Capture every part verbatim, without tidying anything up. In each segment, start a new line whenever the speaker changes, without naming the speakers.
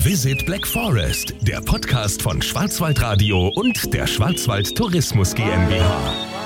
Visit Black Forest, der Podcast von Schwarzwaldradio und der Schwarzwald Tourismus GmbH.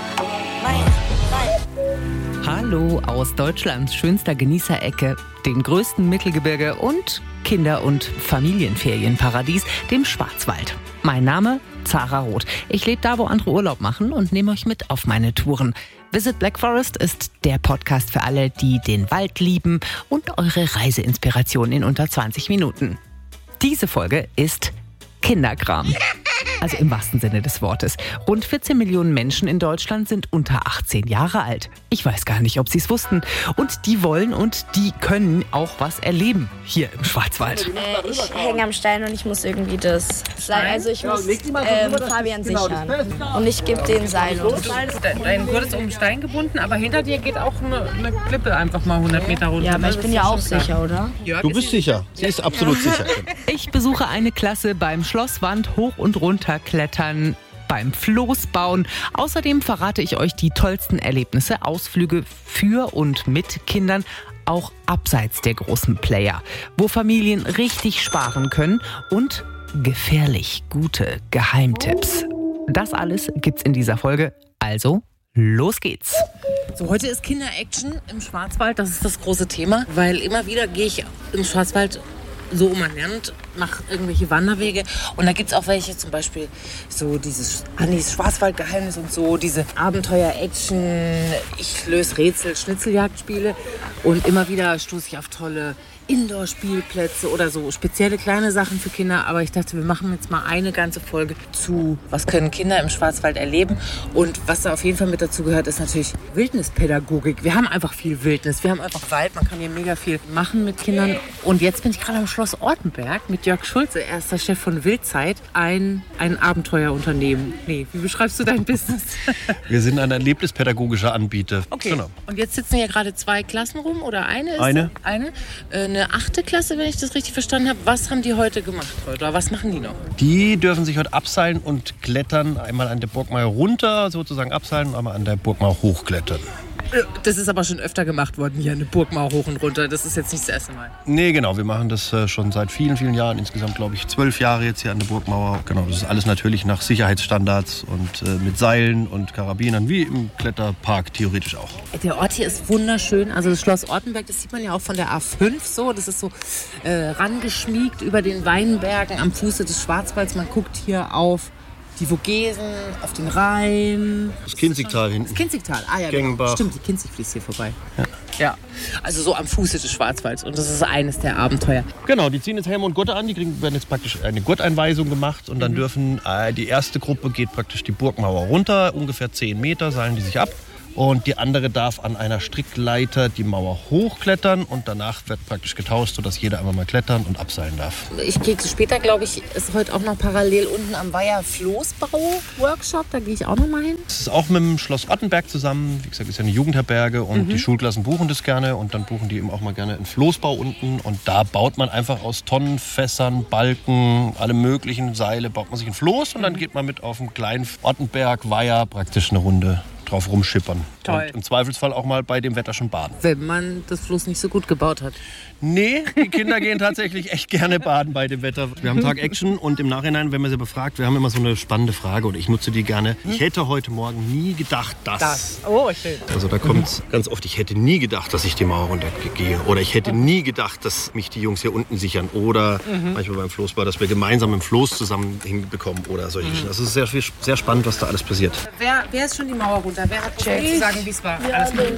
Hallo aus Deutschlands schönster Genießerecke, dem größten Mittelgebirge und Kinder- und Familienferienparadies, dem Schwarzwald. Mein Name Zara Roth. Ich lebe da, wo andere Urlaub machen und nehme euch mit auf meine Touren. Visit Black Forest ist der Podcast für alle, die den Wald lieben und eure Reiseinspiration in unter zwanzig Minuten. Diese Folge ist Kinderkram. Also im wahrsten Sinne des Wortes. Rund vierzehn Millionen Menschen in Deutschland sind unter achtzehn Jahre alt. Ich weiß gar nicht, ob sie es wussten. Und die wollen und die können auch was erleben hier im Schwarzwald.
Äh, ich hänge am Stein und ich muss irgendwie das Seil, also ich muss ähm, Fabian sichern. Und ich gebe den Seil.
Dein Gurt ist um den Stein gebunden, aber hinter dir geht auch eine, eine Klippe einfach mal hundert Meter runter.
Ja, aber ich bin ja auch sicher, oder?
Du bist sicher. Sie ist absolut sicher.
Ich besuche eine Klasse beim Schlosswand hoch und runter klettern, beim Floßbauen. Außerdem verrate ich euch die tollsten Erlebnisse, Ausflüge für und mit Kindern, auch abseits der großen Player, wo Familien richtig sparen können und gefährlich gute Geheimtipps. Das alles gibt's in dieser Folge, also los geht's. So, heute ist Kinder-Action im Schwarzwald, das ist das große Thema, weil immer wieder gehe ich im Schwarzwald so umernannt, mache irgendwelche Wanderwege und da gibt es auch welche, zum Beispiel so dieses Annis Schwarzwaldgeheimnis und so, diese Abenteuer-Action, ich löse Rätsel, Schnitzeljagdspiele und immer wieder stoße ich auf tolle Indoor-Spielplätze oder so spezielle kleine Sachen für Kinder, aber ich dachte, wir machen jetzt mal eine ganze Folge zu, was können Kinder im Schwarzwald erleben und was da auf jeden Fall mit dazu gehört, ist natürlich Wildnispädagogik. Wir haben einfach viel Wildnis, wir haben einfach Wald, man kann hier mega viel machen mit Kindern und jetzt bin ich gerade am Schloss Ortenberg mit Jörg Schulze, er ist der Chef von Wildzeit, ein, ein Abenteuerunternehmen. Nee, wie beschreibst du dein Business?
Wir sind ein erlebnispädagogischer Anbieter.
Okay,
genau.
Und jetzt sitzen hier gerade zwei Klassen rum oder eine? Ist
Eine.
Eine. Äh, Eine achte Klasse, wenn ich das richtig verstanden habe. Was haben die heute gemacht oder was machen die noch?
Die dürfen sich heute abseilen und klettern. Einmal an der Burgmauer runter, sozusagen abseilen, und einmal an der Burgmauer hochklettern.
Das ist aber schon öfter gemacht worden hier, eine Burgmauer hoch und runter. Das ist jetzt nicht das erste Mal.
Nee, genau. Wir machen das äh, schon seit vielen, vielen Jahren. Insgesamt, glaube ich, zwölf Jahre jetzt hier an der Burgmauer. Genau, das ist alles natürlich nach Sicherheitsstandards und äh, mit Seilen und Karabinern, wie im Kletterpark theoretisch auch.
Der Ort hier ist wunderschön. Also das Schloss Ortenberg, das sieht man ja auch von der A fünf so. Das ist so äh, rangeschmiegt über den Weinbergen am Fuße des Schwarzwalds. Man guckt hier auf die Vogesen, auf den Rhein.
Das Kinzigtal hinten.
Das Kinzigtal, ah ja,
Gengenbach.
genau. Stimmt, die Kinzig fließt hier vorbei.
Ja.
Ja, also so am Fuße des Schwarzwalds. Und das ist eines der Abenteuer.
Genau, die ziehen jetzt Helme und Gurte an. Die kriegen, werden jetzt praktisch eine Gurteinweisung gemacht. Und dann mhm. dürfen, äh, die erste Gruppe geht praktisch die Burgmauer runter. Ungefähr zehn Meter seilen die sich ab. Und die andere darf an einer Strickleiter die Mauer hochklettern und danach wird praktisch getauscht, sodass jeder einmal mal klettern und abseilen darf.
Ich gehe später, glaube ich, ist heute auch noch parallel unten am Weiher Floßbau-Workshop. Da gehe ich auch noch mal hin.
Das ist auch mit dem Schloss Ortenberg zusammen. Wie gesagt, ist ja eine Jugendherberge und mhm. die Schulklassen buchen das gerne. Und dann buchen die eben auch mal gerne einen Floßbau unten. Und da baut man einfach aus Tonnen, Fässern, Balken, alle möglichen Seile, baut man sich ein Floß und dann geht man mit auf dem kleinen Ortenberg, Weiher praktisch eine Runde drauf rumschippern.
Toll.
Und im Zweifelsfall auch mal bei dem Wetter schon baden.
Wenn man das Floß nicht so gut gebaut hat.
Nee, die Kinder gehen tatsächlich echt gerne baden bei dem Wetter. Wir haben Tag Action und im Nachhinein, wenn man sie befragt, wir haben immer so eine spannende Frage oder ich nutze die gerne. Ich hätte heute Morgen nie gedacht, dass...
Das. Oh, schön.
Also da kommt es ganz oft, ich hätte nie gedacht, dass ich die Mauer runtergehe. Oder ich hätte nie gedacht, dass mich die Jungs hier unten sichern. Oder mhm. manchmal beim Floßbau, dass wir gemeinsam im Floß zusammen hinbekommen oder solche Geschichten. Das ist sehr, sehr spannend, was da alles passiert.
Wer, wer ist schon die Mauer runter? Wer hat Jack zu sagen, wie es war? Alles klar.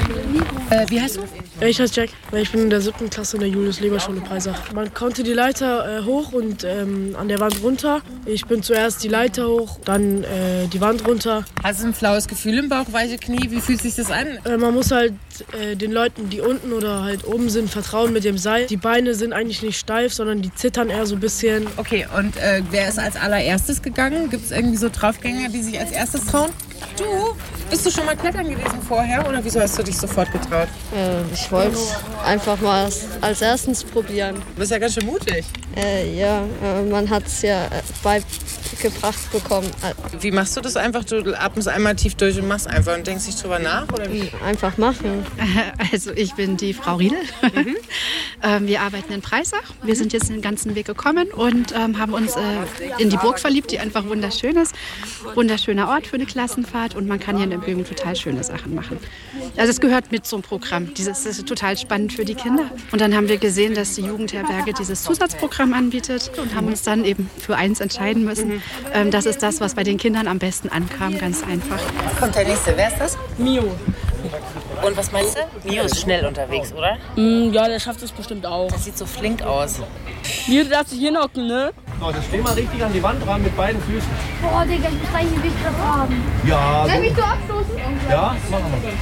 Äh, wie heißt du?
Ich heiße Jack. Ich bin in der siebten Klasse in der Julius-Leber-Schule Breisach. Man konnte die Leiter äh, hoch und ähm, an der Wand runter. Ich bin zuerst die Leiter hoch, dann äh, die Wand runter.
Hast du ein flaues Gefühl im Bauch, weiche Knie? Wie fühlt sich das an?
Äh, man muss halt äh, den Leuten, die unten oder halt oben sind, vertrauen mit dem Seil. Die Beine sind eigentlich nicht steif, sondern die zittern eher so ein bisschen.
Okay, und äh, wer ist als allererstes gegangen? Gibt es irgendwie so Draufgänger, die sich als erstes trauen? Du, bist du schon mal klettern gewesen vorher oder wieso hast du dich sofort getraut?
Äh, ich wollte es einfach mal als erstens probieren.
Du bist ja ganz schön mutig.
Äh, ja, äh, man hat es ja bei beigebracht bekommen.
Wie machst du das einfach? Du atmest einmal tief durch und machst einfach und denkst nicht drüber nach? Oder wie?
Einfach machen.
Also ich bin die Frau Riedel. Mhm. ähm, wir arbeiten in Breisach. Wir sind jetzt den ganzen Weg gekommen und ähm, haben uns äh, in die Burg verliebt, die einfach wunderschön ist. Wunderschöner Ort für eine Klassenfahrt und man kann hier in der Umgebung total schöne Sachen machen. Also es gehört mit zum Programm. Dieses ist total spannend für die Kinder. Und dann haben wir gesehen, dass die Jugendherberge dieses Zusatzprogramm anbietet und haben uns dann eben für eins entscheiden müssen. Mhm. Ähm, das ist das, was bei den Kindern am besten ankam, ganz einfach.
Kommt der nächste. Wer ist das?
Mio.
Und was meinst du? Mio ist schnell unterwegs, oder?
Mm, ja, der schafft es bestimmt auch.
Das sieht so flink aus.
Mio, du darfst dich hier hocken, ne?
So, jetzt steh mal richtig an die Wand dran mit beiden Füßen.
Boah, Digga, ich muss eigentlich ein bisschen haben.
Ja.
Soll ich mich so abstoßen?
Ja, machen wir.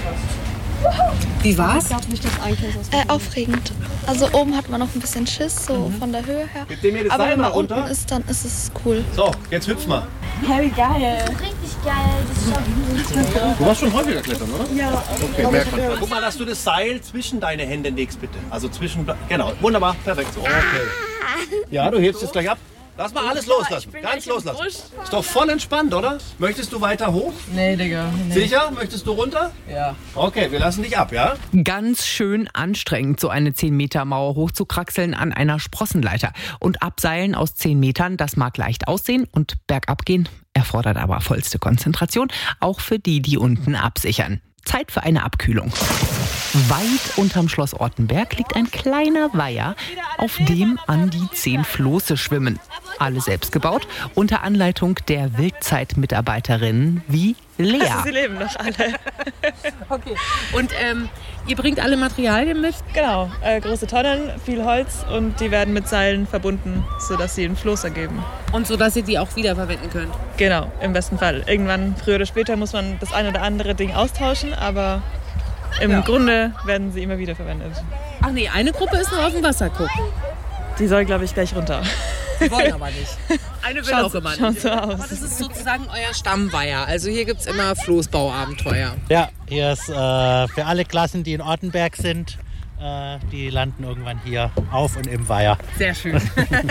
Wie war's?
Äh, aufregend. Also oben hat man noch ein bisschen Schiss, so mhm. von der Höhe her.
Gib dir mir das
Aber
Seil
wenn man
mal runter.
unten ist, dann ist es cool.
So, jetzt hüpf mal.
Hey, geil. Das ist richtig geil. Das ist
Du warst schon häufiger klettern, oder?
Ja.
Okay, merkt man. Guck mal, dass du das Seil zwischen deine Hände legst, bitte. Also zwischen... Genau, wunderbar, perfekt. So, okay. Ja, du hebst es gleich ab. Lass mal alles loslassen, ganz loslassen. Ist doch voll entspannt, oder? Möchtest du weiter hoch?
Nee, Digga. Nee.
Sicher? Möchtest du runter?
Ja.
Okay, wir lassen dich ab, ja?
Ganz schön anstrengend, so eine zehn Meter Mauer hochzukraxeln an einer Sprossenleiter. Und abseilen aus zehn Metern, das mag leicht aussehen und bergab gehen erfordert aber vollste Konzentration, auch für die, die unten absichern. Zeit für eine Abkühlung. Weit unterm Schloss Ortenberg liegt ein kleiner Weiher, auf dem an die zehn Floße schwimmen. Alle selbst gebaut, unter Anleitung der Wildzeitmitarbeiterinnen wie Lea.
Also sie leben noch alle.
Okay. Und ähm, ihr bringt alle Materialien mit?
Genau, äh, große Tonnen, viel Holz und die werden mit Seilen verbunden, sodass sie einen Floß ergeben.
Und so, dass ihr die auch wiederverwenden könnt?
Genau, im besten Fall. Irgendwann, früher oder später, muss man das eine oder andere Ding austauschen, aber im ja. Grunde werden sie immer wieder verwendet.
Ach nee, eine Gruppe ist noch auf dem Wasser gucken.
Die soll, glaube ich, gleich runter.
Die wollen aber nicht. Eine will auch immer nicht.
Schaut so aus.
Aber das ist sozusagen euer Stammweiher. Also hier gibt es immer Floßbauabenteuer.
Ja, hier ist äh, für alle Klassen, die in Ortenberg sind, äh, die landen irgendwann hier auf und im Weiher.
Sehr schön.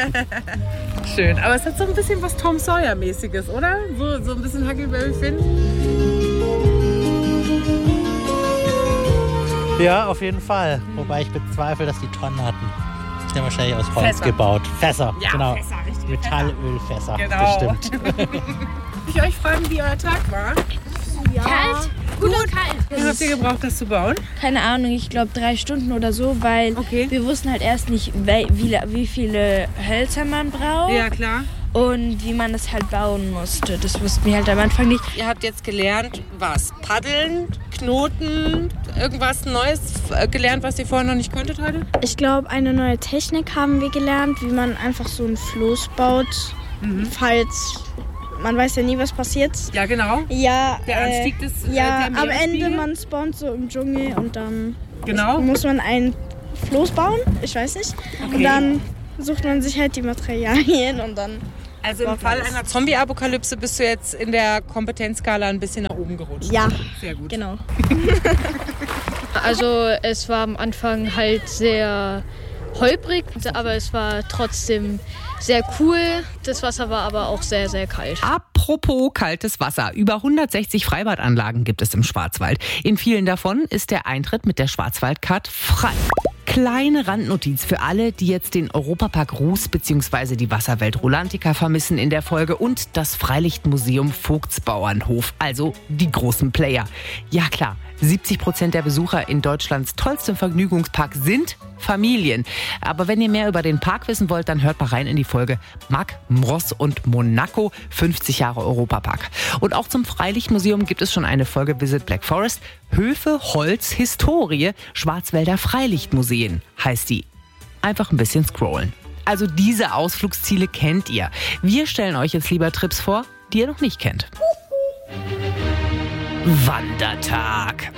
Schön. Aber es hat so ein bisschen was Tom Sawyer-mäßiges, oder? So, so ein bisschen Huckleberry Finn.
Ja, auf jeden Fall. Wobei ich bezweifle, dass die Tonnen hatten. Die haben wahrscheinlich aus Holz
Fässer.
gebaut. Fässer,
ja,
genau.
Fässer, richtig.
Metallölfässer,
genau.
bestimmt.
Darf ich euch fragen, wie euer Tag war?
Ja. Kalt? Gut und kalt.
Wie habt ihr gebraucht, das zu bauen?
Keine Ahnung, ich glaube drei Stunden oder so, weil
okay.
wir wussten halt erst nicht, wie, wie viele Hölzer man braucht.
Ja, klar.
Und wie man das halt bauen musste. Das wussten wir halt am Anfang nicht.
Ihr habt jetzt gelernt, was? Paddeln, Knoten, irgendwas Neues gelernt, was ihr vorher noch nicht konntet heute?
Ich glaube, eine neue Technik haben wir gelernt, wie man einfach so ein Floß baut, mhm. falls... Man weiß ja nie, was passiert.
Ja, genau.
Ja,
der Anstieg
äh,
des
Ja,
äh, der
am Ende, man spawnt so im Dschungel und dann
genau.
muss man ein Floß bauen. Ich weiß nicht. Okay. Und dann sucht man sich halt die Materialien und dann...
Also im Fall einer Zombie-Apokalypse bist du jetzt in der Kompetenzskala ein bisschen nach oben gerutscht.
Ja,
sehr gut.
Genau.
Also es war am Anfang halt sehr holprig, aber es war trotzdem sehr cool. Das Wasser war aber auch sehr, sehr kalt.
Apropos kaltes Wasser. Über hundertsechzig Freibad-Anlagen gibt es im Schwarzwald. In vielen davon ist der Eintritt mit der Schwarzwaldcard frei. Kleine Randnotiz für alle, die jetzt den Europapark Ruß bzw. die Wasserwelt Rolantica vermissen in der Folge und das Freilichtmuseum Vogtsbauernhof, also die großen Player. Ja klar, siebzig Prozent der Besucher in Deutschlands tollstem Vergnügungspark sind Familien. Aber wenn ihr mehr über den Park wissen wollt, dann hört mal rein in die Folge Mack, Mross und Monaco, fünfzig Jahre Europapark. Und auch zum Freilichtmuseum gibt es schon eine Folge Visit Black Forest. Höfe, Holz, Historie, Schwarzwälder Freilichtmuseen heißt die. Einfach ein bisschen scrollen. Also diese Ausflugsziele kennt ihr. Wir stellen euch jetzt lieber Trips vor, die ihr noch nicht kennt. Wandertag.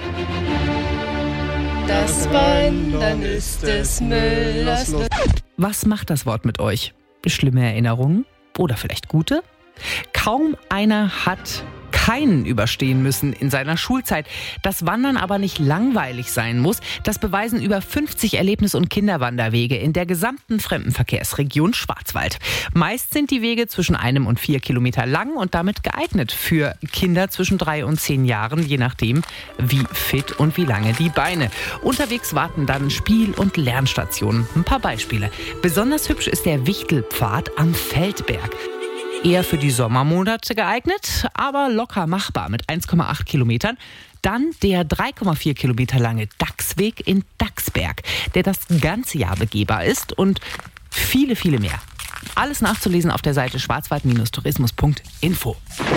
Das Wandern ist des Müllers.
Was macht das Wort mit euch? Schlimme Erinnerungen? Oder vielleicht gute? Kaum einer hat keinen überstehen müssen in seiner Schulzeit. Dass Wandern aber nicht langweilig sein muss, das beweisen über fünfzig Erlebnis- und Kinderwanderwege in der gesamten Fremdenverkehrsregion Schwarzwald. Meist sind die Wege zwischen einem und vier Kilometer lang und damit geeignet für Kinder zwischen drei und zehn Jahren, je nachdem, wie fit und wie lange die Beine. Unterwegs warten dann Spiel- und Lernstationen. Ein paar Beispiele. Besonders hübsch ist der Wichtelpfad am Feldberg. Eher für die Sommermonate geeignet, aber locker machbar mit eins Komma acht Kilometern. Dann der drei Komma vier Kilometer lange Dachsweg in Dachsberg, der das ganze Jahr begehbar ist und viele, viele mehr. Alles nachzulesen auf der Seite schwarzwald Tourismus Punkt info.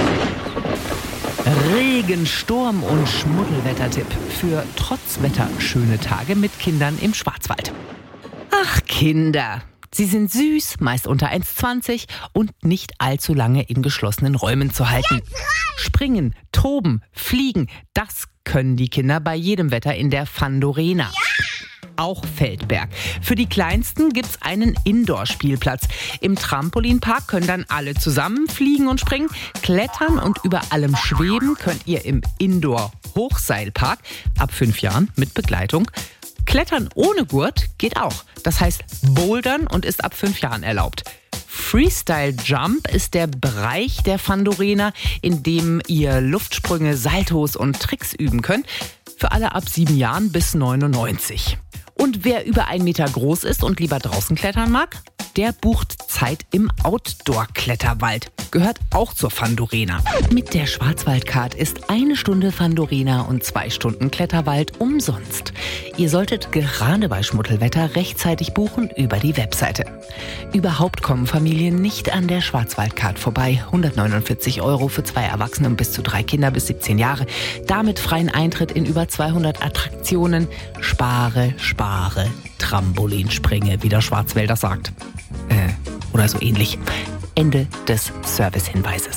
Regen, Sturm und Schmuddelwettertipp für trotz Wetter schöne Tage mit Kindern im Schwarzwald. Ach, Kinder. Sie sind süß, meist unter eins Komma zwanzig und nicht allzu lange in geschlossenen Räumen zu halten. Springen, toben, fliegen, das können die Kinder bei jedem Wetter in der Fandorena. Auch Feldberg. Für die Kleinsten gibt's einen Indoor-Spielplatz. Im Trampolinpark können dann alle zusammen fliegen und springen. Klettern und über allem schweben könnt ihr im Indoor-Hochseilpark ab fünf Jahren mit Begleitung. Klettern ohne Gurt geht auch. Das heißt Bouldern und ist ab fünf Jahren erlaubt. Freestyle Jump ist der Bereich der Fandorena, in dem ihr Luftsprünge, Saltos und Tricks üben könnt. Für alle ab sieben Jahren bis neunundneunzig. Und wer über einen Meter groß ist und lieber draußen klettern mag, der bucht Zeit im Outdoor-Kletterwald. Gehört auch zur Fandorena. Mit der Schwarzwaldcard ist eine Stunde Fandorena und zwei Stunden Kletterwald umsonst. Ihr solltet gerade bei Schmuddelwetter rechtzeitig buchen über die Webseite. Überhaupt kommen Familien nicht an der Schwarzwaldcard vorbei. hundertneunundvierzig Euro für zwei Erwachsene und bis zu drei Kinder bis siebzehn Jahre. Damit freien Eintritt in über zweihundert Attraktionen. Spare, spare, Trampolinspringe, wie der Schwarzwälder sagt. Äh, oder so ähnlich. Ende des Servicehinweises.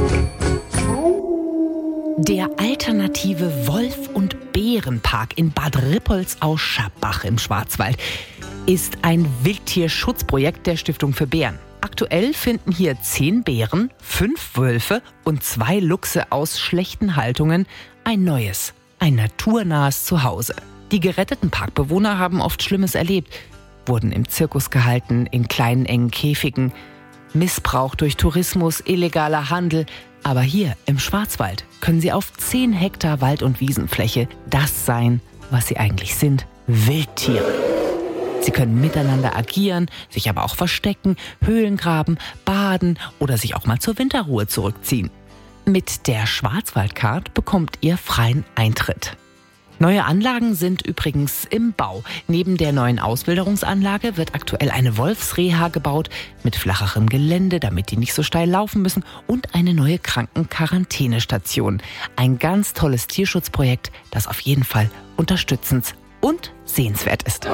Der alternative Wolf- und Bärenpark in Bad Rippoldsau-Schappach im Schwarzwald ist ein Wildtierschutzprojekt der Stiftung für Bären. Aktuell finden hier zehn Bären, fünf Wölfe und zwei Luchse aus schlechten Haltungen ein neues, ein naturnahes Zuhause. Die geretteten Parkbewohner haben oft Schlimmes erlebt, wurden im Zirkus gehalten, in kleinen engen Käfigen. Missbrauch durch Tourismus, illegaler Handel. Aber hier im Schwarzwald können sie auf zehn Hektar Wald- und Wiesenfläche das sein, was sie eigentlich sind: Wildtiere. Sie können miteinander agieren, sich aber auch verstecken, Höhlen graben, baden oder sich auch mal zur Winterruhe zurückziehen. Mit der Schwarzwaldcard bekommt ihr freien Eintritt. Neue Anlagen sind übrigens im Bau. Neben der neuen Auswilderungsanlage wird aktuell eine Wolfsreha gebaut mit flacherem Gelände, damit die nicht so steil laufen müssen, und eine neue Krankenquarantänestation. Ein ganz tolles Tierschutzprojekt, das auf jeden Fall unterstützens- und sehenswert ist.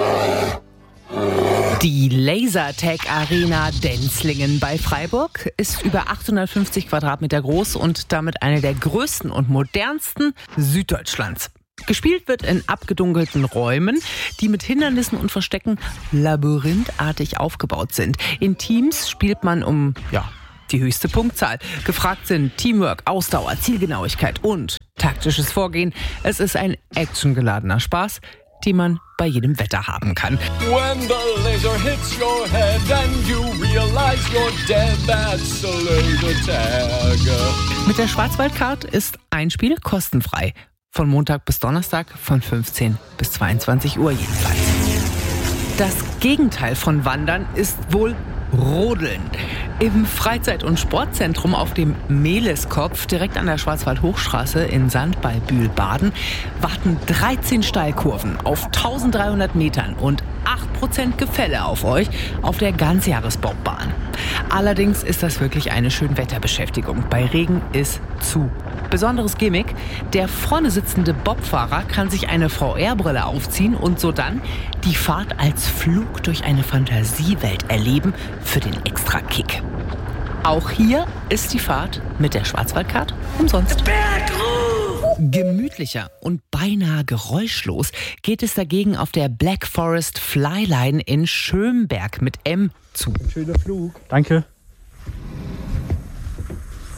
Die Lasertag Arena Denzlingen bei Freiburg ist über achthundertfünfzig Quadratmeter groß und damit eine der größten und modernsten Süddeutschlands. Gespielt wird in abgedunkelten Räumen, die mit Hindernissen und Verstecken labyrinthartig aufgebaut sind. In Teams spielt man um, ja, die höchste Punktzahl. Gefragt sind Teamwork, Ausdauer, Zielgenauigkeit und taktisches Vorgehen. Es ist ein actiongeladener Spaß, den man bei jedem Wetter haben kann.
When the laser hits your head and you realize you're dead, that's the laser tag.
Mit der Schwarzwaldcard ist ein Spiel kostenfrei. Von Montag bis Donnerstag von fünfzehn bis zweiundzwanzig Uhr jedenfalls. Das Gegenteil von Wandern ist wohl Rodeln. Im Freizeit- und Sportzentrum auf dem Mehleskopf, direkt an der Schwarzwald-Hochstraße in Sand bei Bühl-Baden, warten dreizehn Steilkurven auf eintausenddreihundert Metern und acht Prozent Gefälle auf euch auf der Ganzjahresbobbahn. Allerdings ist das wirklich eine Schönwetterbeschäftigung. Bei Regen ist zu. Besonderes Gimmick: Der vorne sitzende Bobfahrer kann sich eine V R-Brille aufziehen und so dann die Fahrt als Flug durch eine Fantasiewelt erleben für den Extra-Kick. Auch hier ist die Fahrt mit der Schwarzwaldcard umsonst. Gemütlicher und beinahe geräuschlos geht es dagegen auf der Black Forest Flyline in Schönberg mit M zu.
Ein schöner Flug. Danke.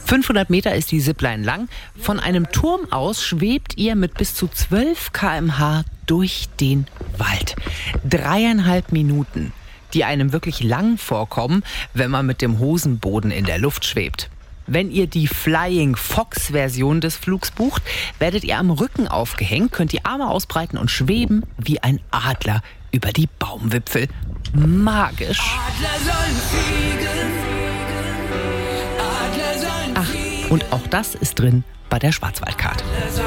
fünfhundert Meter ist die Zipline lang. Von einem Turm aus schwebt ihr mit bis zu zwölf Kilometer pro Stunde durch den Wald. Dreieinhalb Minuten, die einem wirklich lang vorkommen, wenn man mit dem Hosenboden in der Luft schwebt. Wenn ihr die Flying Fox-Version des Flugs bucht, werdet ihr am Rücken aufgehängt, könnt die Arme ausbreiten und schweben wie ein Adler über die Baumwipfel. Magisch. Ach, und auch das ist drin bei der Schwarzwaldcard.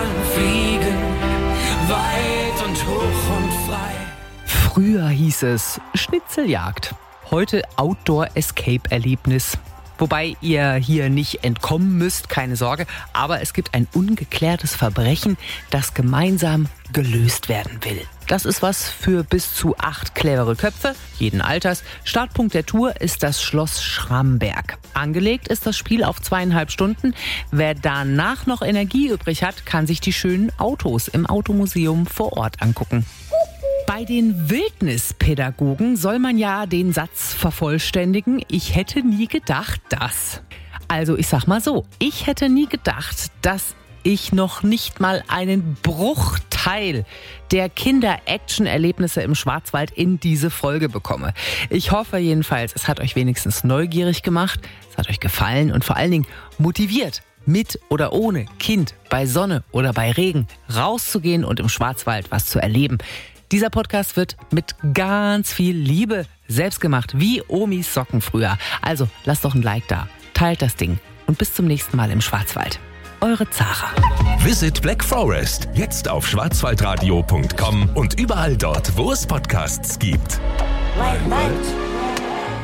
Früher hieß es Schnitzeljagd, heute Outdoor-Escape-Erlebnis. Wobei ihr hier nicht entkommen müsst, keine Sorge, aber es gibt ein ungeklärtes Verbrechen, das gemeinsam gelöst werden will. Das ist was für bis zu acht clevere Köpfe, jeden Alters. Startpunkt der Tour ist das Schloss Schramberg. Angelegt ist das Spiel auf zweieinhalb Stunden. Wer danach noch Energie übrig hat, kann sich die schönen Autos im Automuseum vor Ort angucken. Bei den Wildnispädagogen soll man ja den Satz vervollständigen: Ich hätte nie gedacht, dass. Also ich sag mal so, ich hätte nie gedacht, dass ich noch nicht mal einen Bruchteil der Kinder-Action-Erlebnisse im Schwarzwald in diese Folge bekomme. Ich hoffe jedenfalls, es hat euch wenigstens neugierig gemacht, es hat euch gefallen und vor allen Dingen motiviert, mit oder ohne Kind, bei Sonne oder bei Regen rauszugehen und im Schwarzwald was zu erleben. Dieser Podcast wird mit ganz viel Liebe selbst gemacht, wie Omis Socken früher. Also lasst doch ein Like da, teilt das Ding und bis zum nächsten Mal im Schwarzwald. Eure Zara.
Visit Black Forest jetzt auf schwarzwaldradio punkt com und überall dort, wo es Podcasts gibt.
Weit, weit.